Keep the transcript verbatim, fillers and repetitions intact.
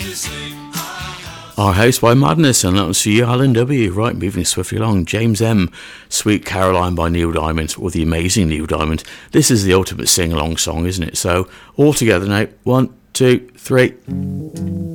Our House by Madness, and that was for you, Alan W. Right, moving swiftly along. James M. Sweet Caroline by Neil Diamond, or the amazing Neil Diamond. This is the ultimate sing-along song, isn't it? So, all together now. One, two, three.